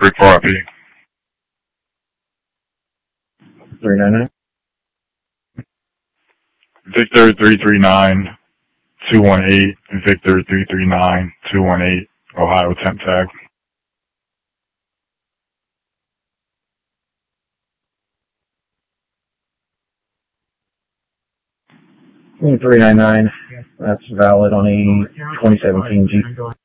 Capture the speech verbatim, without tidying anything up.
three four R P. three nine nine. Victor three three nine two one eight. Victor three three nine two one eight. Ohio temp tag. three nine nine. That's valid on a twenty seventeen Jeep.